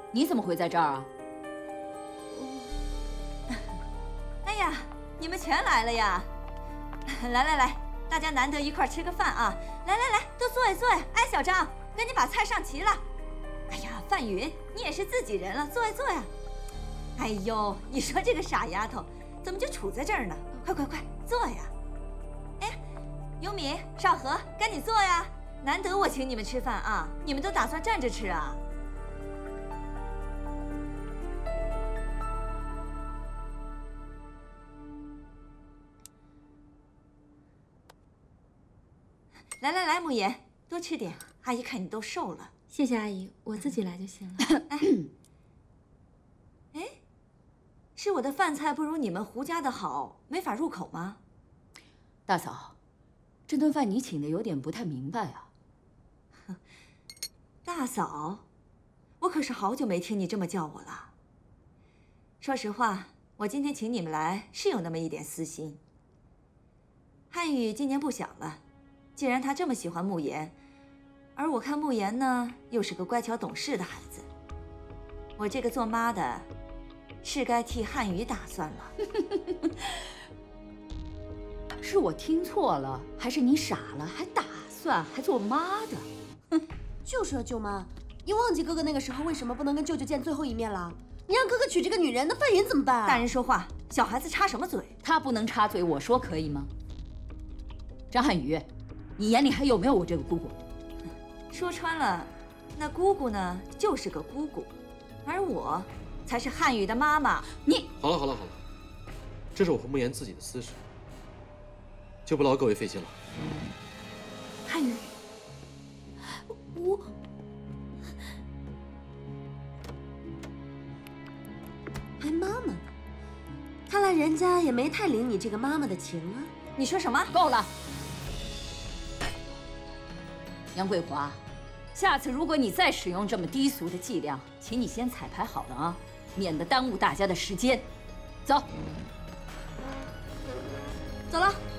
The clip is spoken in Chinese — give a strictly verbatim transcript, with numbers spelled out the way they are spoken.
你怎么会在这儿啊？ 哎呀，你们全来了呀！来来来，大家难得一块吃个饭啊！来来来，都坐呀坐呀！哎，小张，赶紧把菜上齐了。哎呀，范云，你也是自己人了，坐呀坐呀！哎呦，你说这个傻丫头，怎么就杵在这儿呢？快快快，坐呀！哎，尤敏、少河，赶紧坐呀！难得我请你们吃饭啊，你们都打算站着吃啊？来来来，慕言，多吃点。阿姨看你都瘦了。 谢谢阿姨，我自己来就行了。 哎，哎，是我的饭菜不如你们胡家的好，没法入口吗？ 大嫂，这顿饭你请的有点不太明白啊。 大嫂，我可是好久没听你这么叫我了。说实话，我今天请你们来是有那么一点私心。汉语今年不小了。既然他这么喜欢慕言，而我看慕言呢，又是个乖巧懂事的孩子，我这个做妈的，是该替汉语打算了。 是我听错了，还是你傻了？还打算，还做妈的？ 哼，就是啊，舅妈，你忘记哥哥那个时候为什么不能跟舅舅见最后一面了？你让哥哥娶这个女人，那范云怎么办啊？ 大人说话，小孩子插什么嘴？ 他不能插嘴，我说可以吗？张汉宇。你眼里还有没有我这个姑姑？ 说穿了，那姑姑呢就是个姑姑，而我才是汉语的妈妈。你好了好了好了，这是我和慕言自己的私事，就不劳各位费心了。 汉语， 我还妈妈呢，看来人家也没太领你这个妈妈的情啊。 你说什么？ 够了！杨桂华，下次如果你再使用这么低俗的伎俩，请你先彩排好了啊，免得耽误大家的时间。走， 走了。